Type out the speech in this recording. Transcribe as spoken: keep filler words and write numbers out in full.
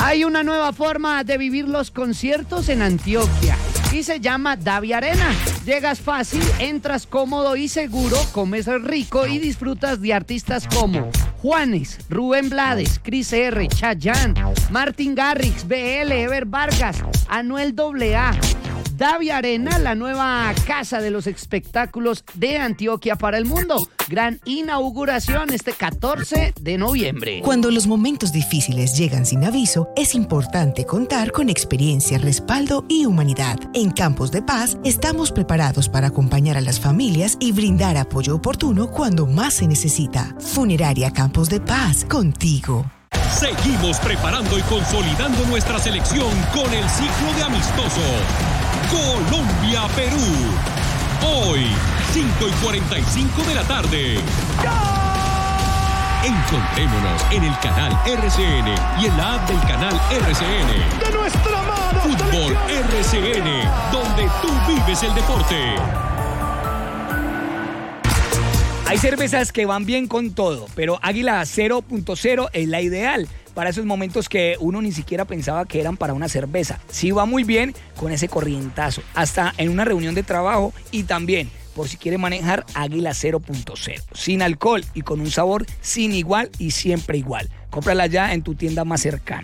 Hay una nueva forma de vivir los conciertos en Antioquia y se llama Davi Arena. Llegas fácil, entras cómodo y seguro, comes rico y disfrutas de artistas como Juanes, Rubén Blades, Cris R, Chayanne, Martin Garrix, B L, Ever Vargas, Anuel A A. Davi Arena, la nueva casa de los espectáculos de Antioquia para el mundo. Gran inauguración este catorce de noviembre. Cuando los momentos difíciles llegan sin aviso, es importante contar con experiencia, respaldo y humanidad. En Campos de Paz estamos preparados para acompañar a las familias y brindar apoyo oportuno cuando más se necesita. Funeraria Campos de Paz, contigo. Seguimos preparando y consolidando nuestra selección con el ciclo de amistoso Colombia-Perú. Hoy, cinco y cuarenta y cinco de la tarde. Encontrémonos en el canal R C N y en la app del canal R C N. ¡De nuestra mano! Fútbol R C N, donde tú vives el deporte. Hay cervezas que van bien con todo, pero Águila cero punto cero es la ideal para esos momentos que uno ni siquiera pensaba que eran para una cerveza. Sí va muy bien con ese corrientazo, hasta en una reunión de trabajo y también por si quiere manejar Águila cero punto cero. Sin alcohol y con un sabor sin igual y siempre igual. Cómprala ya en tu tienda más cercana.